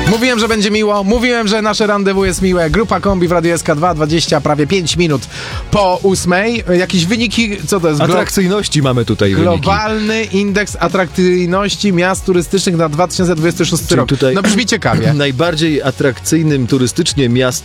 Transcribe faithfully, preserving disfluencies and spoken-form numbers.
Mówiłem, że będzie miło, mówiłem, że nasze randewu jest miłe. Grupa Kombi w Radiu S K dwa, dwadzieścia, prawie pięć minut po ósmej. Jakieś wyniki, co to jest? Glo- Atrakcyjności mamy tutaj wyniki. Globalny indeks atrakcyjności miast turystycznych na dwa tysiące dwudziesty szósty Czyli rok. tutaj No brzmi ciekawie. Najbardziej atrakcyjnym turystycznie miast